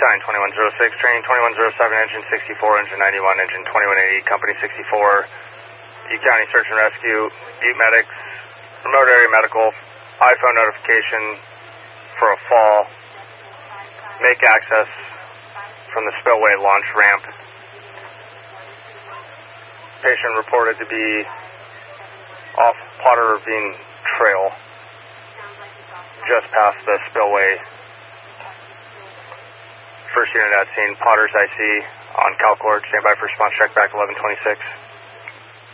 sign 2106, train 2107, engine 64, engine 91, engine 2180, company 64, Butte County Search and Rescue, Butte Medics, remote area medical, iPhone notification for a fall, make access from the spillway launch ramp. Patient reported to be off Potter Ravine Trail, just past the spillway. First unit at scene, Potter's IC on Calcord. Stand by for response check back 1126.